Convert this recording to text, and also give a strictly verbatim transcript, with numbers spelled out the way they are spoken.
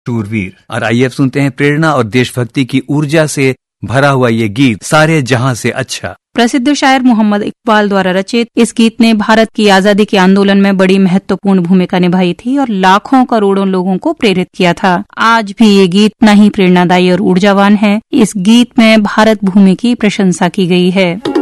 शूरवीर। और आइए अब सुनते हैं प्रेरणा और देशभक्ति की ऊर्जा से भरा हुआ ये गीत सारे जहां से अच्छा। प्रसिद्ध शायर मोहम्मद इकबाल द्वारा रचित इस गीत ने भारत की आजादी के आंदोलन में बड़ी महत्वपूर्ण भूमिका निभाई थी और लाखों करोड़ों लोगों को प्रेरित किया था। आज भी ये गीत इतना ही प्रेरणादायी और ऊर्जावान है। इस गीत में भारत भूमि की प्रशंसा की गई है।